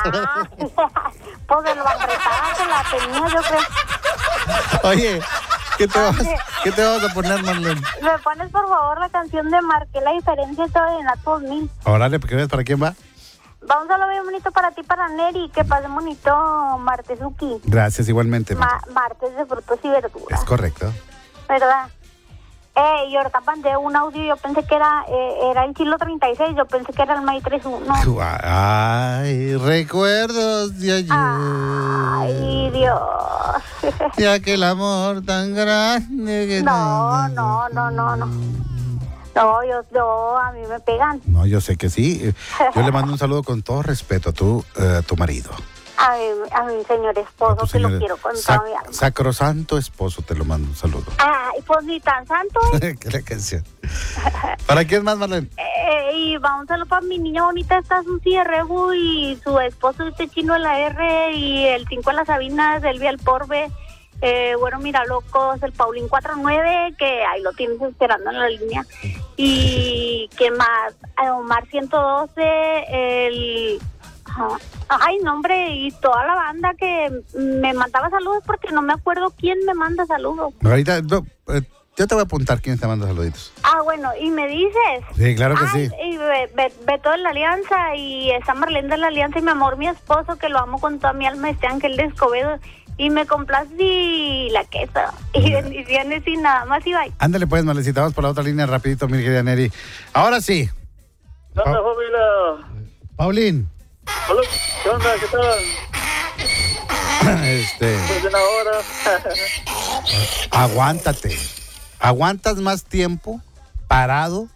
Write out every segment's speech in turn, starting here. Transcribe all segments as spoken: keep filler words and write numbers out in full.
Ah, pues de lo apretada que la tenía, yo creo. Oye, ¿qué te, vas, ¿qué te vas a poner, Marlene? Me pones, por favor, la canción de Marqué la diferencia en la dos mil. Órale, ¿qué ves? ¿Para quién va? Va un saludo bien bonito para ti, para Neri. Que pase bonito martesuki. Gracias, igualmente. Ma- martes de frutos y verduras. Es correcto. ¿Verdad? Eh, y ahorita mandé un audio, yo pensé que era eh, era el kilo treinta y seis, yo pensé que era el May treinta y uno. Ay, recuerdos de ayer. Ay, Dios. Ya que el amor tan grande que No, no, no, no, no. No, yo, yo, a mí me pegan. No, yo sé que sí. Yo le mando un saludo con todo respeto a tu, uh, tu marido. A mi, a mi señor esposo, que señor, lo quiero con sac, toda mi alma. Sacrosanto esposo, te lo mando un saludo. Ay, pues ni tan santo. ¿Qué la canción? ¿Para quién más, Marlene? Eh, y va un saludo para mi niña bonita, está Susi de Rebu y su esposo este chino de la R y el cinco de las Sabinas, el Vial Porbe, eh, bueno, mira locos, el Paulín cuatro nueve, que ahí lo tienes esperando en la línea. Y que más, eh, Omar ciento doce, el... Ay, no, hombre, y toda la banda que me mandaba saludos porque no me acuerdo quién me manda saludos. Ahorita, no, eh, yo te voy a apuntar quién te manda saluditos. Ah, bueno, ¿y me dices? Sí, claro que Ay, sí. Y Be- Be- Beto de la Alianza y está Marlene de la Alianza y mi amor, mi esposo, que lo amo con toda mi alma, este Ángel de Escobedo. Y me complace y la queso. Y bendiciones y nada más y bye. Ándale pues, Marlecita, vamos por la otra línea rapidito, mi querida Neri. Ahora sí. ¿Qué onda, familia? Paulín. Hola, ¿qué onda? ¿Qué tal? Este. Pues de una hora. Aguántate. ¿Aguantas más tiempo parado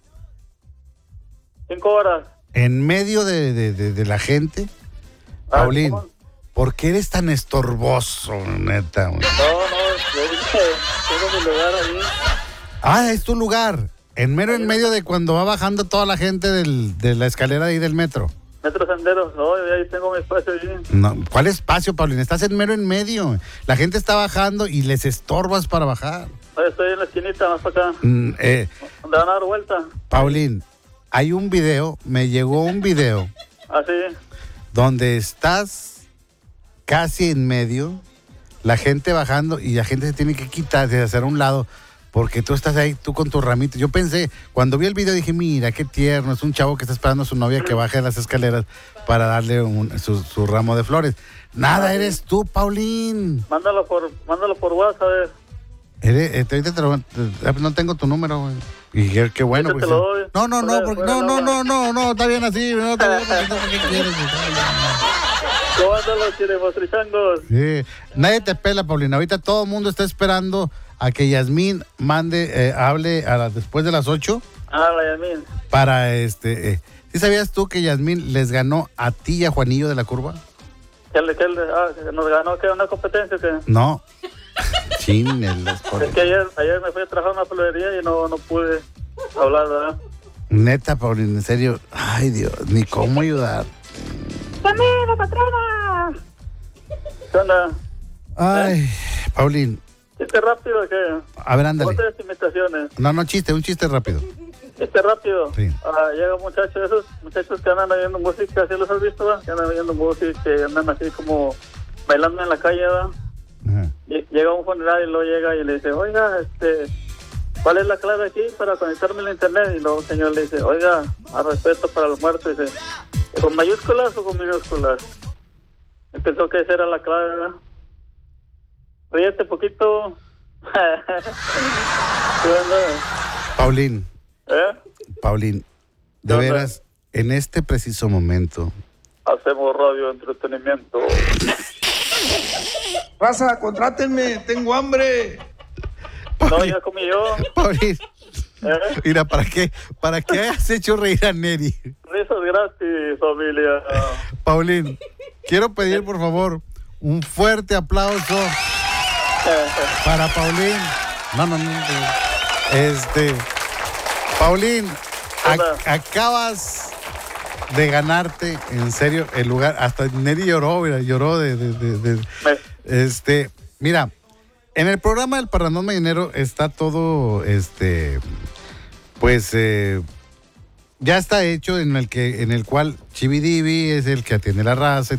Cinco horas. en medio de, de, de, de la gente? Paulín, ¿cómo? ¿por qué eres tan estorboso, neta? No, no, yo dije, tengo mi lugar ahí. Ah, es tu lugar. En mero en medio de cuando va bajando toda la gente del, de la escalera ahí del metro. Metro Sendero, no, yo ahí tengo mi espacio allí. No, ¿cuál espacio, Paulín? Estás en mero en medio. La gente está bajando y les estorbas para bajar. Ahí estoy en la esquinita, más para acá. Mm, eh, ¿Dónde van a dar vuelta? Paulín, hay un video, me llegó un video Así. donde estás casi en medio, la gente bajando y la gente se tiene que quitar, de hacer a un lado, porque tú estás ahí, tú con tu ramito. Yo pensé, cuando vi el video dije, mira, qué tierno, es un chavo que está esperando a su novia que baje las escaleras para darle un, su, su ramo de flores. Nada, eres tú, Paulín. Mándalo por, mándalo por WhatsApp, a ver. Eres, eh, ahorita te lo- te- no tengo tu número, güey. Y qué, qué bueno. Ahorita Pues, te lo doy. no, no, no, Fuera- porque, fuera no, la no, hora. no, no, no, está bien así. No, está bien, porque no, ¿por qué quieres? ¿Cómo andan los chirimostrichangos? Sí. Nadie te pela, Paulina. Ahorita todo el mundo está esperando a que Yasmín mande, eh, hable a las, después de las ocho Ah, la Yasmín. para este. Eh, ¿sí sabías tú que Yasmín les ganó a ti y a Juanillo de la Curva? ¿Qué le, qué le, ah, que nos ganó que una competencia que... No. Chin, el Es que ayer, ayer me fui a trabajar a una florería y no, no pude hablar, ¿verdad? Neta, Paulina, en serio. Ay, Dios, ni cómo ayudar. ¡Camila, patrona! ¿Qué onda? Ay, Paulín. ¿Chiste rápido o qué? A ver, ándale. ¿Cómo te imitaciones? No, no, chiste, un chiste rápido. ¿Chiste rápido? Sí. Ah, llega un muchacho, esos muchachos que andan oyendo música, ¿sí los has visto, va? Que andan oyendo música, que andan así como bailando en la calle, ¿va? Ajá. Lle- Llega a un funeral y luego llega y le dice, oiga, este, ¿cuál es la clave aquí para conectarme al internet? Y luego el señor le dice, oiga, a respeto para los muertos, dice, ¿con mayúsculas o con minúsculas? Y pensó que esa era la clave, ¿verdad? Ríete poquito. ¿Qué onda? Paulín, ¿Eh? Paulín, de ¿Qué onda? veras, en este preciso momento, Hacemos radio entretenimiento. Raza, contrátenme, tengo hambre. No, ya comí yo. Paulín, ¿Eh? mira, ¿para qué? ¿Para qué has hecho reír a Neri? Risas gratis, familia. Paulín, quiero pedir, por favor, un fuerte aplauso para Paulín. No, no, no. no. Este, Paulín, Hola. ac- acabas de ganarte, en serio, el lugar. Hasta Neri lloró, mira, lloró de, de, de- de- Me- este, mira, en el programa del Parrandón Mañanero está todo, este, pues, eh, ya está hecho en el que, en el cual Chividivi es el que atiende la raza.